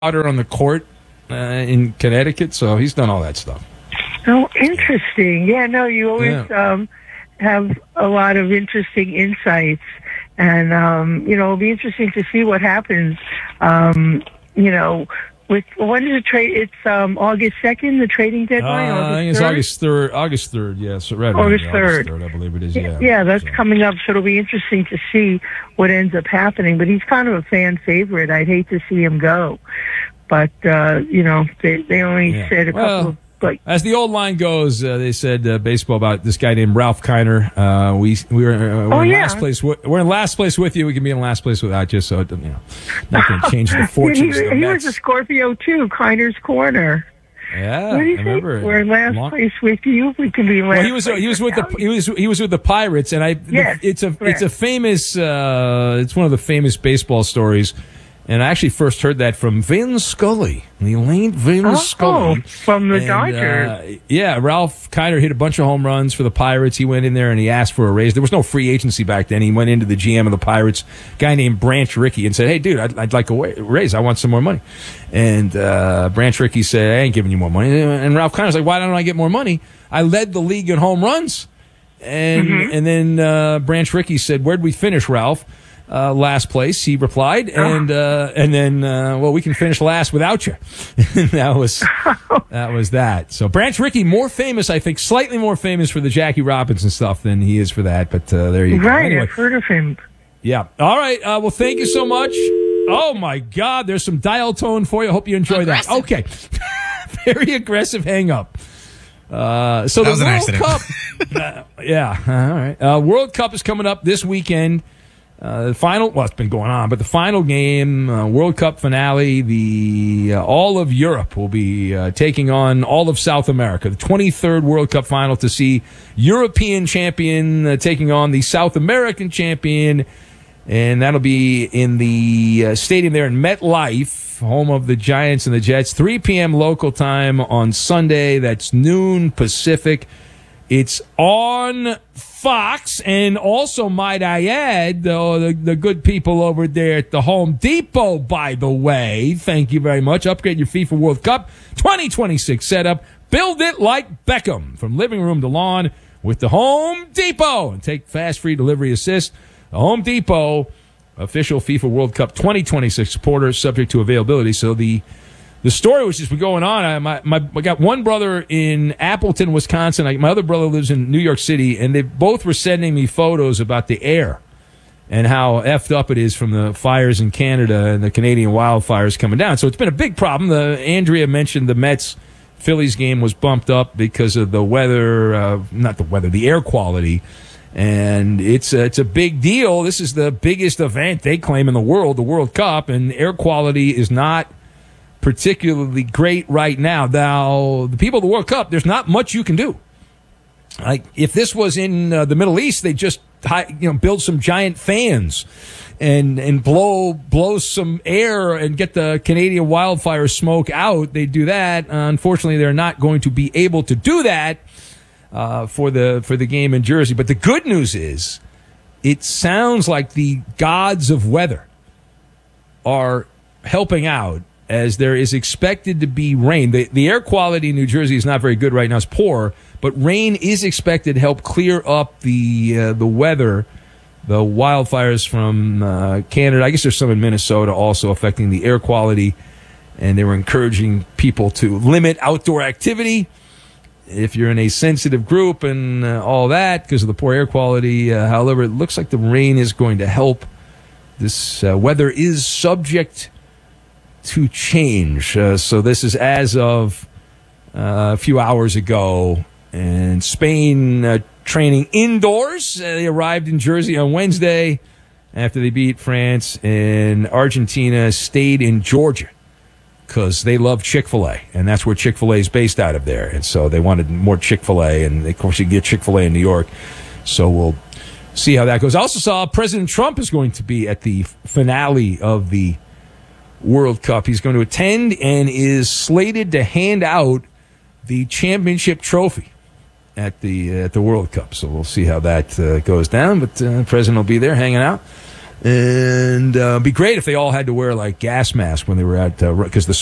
water on the court in Connecticut, so he's done all that stuff. Oh, interesting. Yeah, no, you always have a lot of interesting insights. And, it'll be interesting to see what happens, with when is the trade? It's August 2nd, the trading deadline. I think it's August 3rd. August 3rd, yes, right. August 3rd, I believe it is. Yeah, yeah, that's coming up. So it'll be interesting to see what ends up happening. But he's kind of a fan favorite. I'd hate to see him go, but they only said a couple of. As the old line goes, they said baseball about this guy named Ralph Kiner. We're in last place. We're in last place with you. We can be in last place without you. So not going to change the fortunes. He was a Scorpio too. Kiner's Corner. Yeah, what do you think? Remember. We're in last place with you. We can be in last. Well, he was with the Pirates, and it's a famous. It's one of the famous baseball stories. And I actually first heard that from Vin Scully, the late Vin Scully. From the Dodgers. Ralph Kiner hit a bunch of home runs for the Pirates. He went in there and he asked for a raise. There was no free agency back then. He went into the GM of the Pirates, a guy named Branch Rickey, and said, "Hey, dude, I'd like a raise. I want some more money." And Branch Rickey said, "I ain't giving you more money." And Ralph Kiner's like, "Why don't I get more money? I led the league in home runs." And then Branch Rickey said, "Where'd we finish, Ralph?" Last place, he replied, and then we can finish last without you. that was that. So Branch Rickey, more famous, I think, slightly more famous for the Jackie Robinson stuff than he is for that. But there you go. Right, Anyway. I've heard of him. Yeah. All right. Well, thank you so much. Oh my God, there's some dial tone for you. Hope you enjoy that. Okay. Very aggressive hang up. So that the World Cup. All right. World Cup is coming up this weekend. The final, it's been going on, but the final game, World Cup finale, all of Europe will be taking on all of South America. The 23rd World Cup final to see European champion taking on the South American champion, and that'll be in the stadium there in MetLife, home of the Giants and the Jets. 3 p.m. local time on Sunday. That's noon Pacific. It's on Fox, and also, might I add, the good people over there at the Home Depot, by the way, thank you very much. Upgrade your FIFA World Cup 2026 setup. Build it like Beckham, from living room to lawn with the Home Depot. And take fast, free delivery assist. The Home Depot, official FIFA World Cup 2026 supporter, subject to availability. So the story was just going on. I got one brother in Appleton, Wisconsin. My other brother lives in New York City, and they both were sending me photos about the air and how effed up it is from the fires in Canada and the Canadian wildfires coming down. So it's been a big problem. Andrea mentioned the Mets-Phillies game was bumped up because of the weather, the air quality. And it's a big deal. This is the biggest event they claim in the world, the World Cup, and air quality is not particularly great right now. Now, the people of the World Cup, there's not much you can do. Like, if this was in the Middle East, they just build some giant fans and blow some air and get the Canadian wildfire smoke out. They do that. Unfortunately, they're not going to be able to do that for the game in Jersey. But the good news is, it sounds like the gods of weather are helping out, as there is expected to be rain. The air quality in New Jersey is not very good right now. It's poor, but rain is expected to help clear up the weather, the wildfires from Canada. I guess there's some in Minnesota also affecting the air quality, and they were encouraging people to limit outdoor activity if you're in a sensitive group and all that because of the poor air quality. However, it looks like the rain is going to help. This weather is subject to change. So this is as of a few hours ago. And Spain training indoors. They arrived in Jersey on Wednesday after they beat France. And Argentina stayed in Georgia because they love Chick-fil-A. And that's where Chick-fil-A is based out of there. And so they wanted more Chick-fil-A. And, of course, you can get Chick-fil-A in New York. So we'll see how that goes. I also saw President Trump is going to be at the finale of the World Cup. He's going to attend and is slated to hand out the championship trophy at the World Cup. So we'll see how that goes down. But the president will be there hanging out. And it'd be great if they all had to wear like gas masks when they were at because the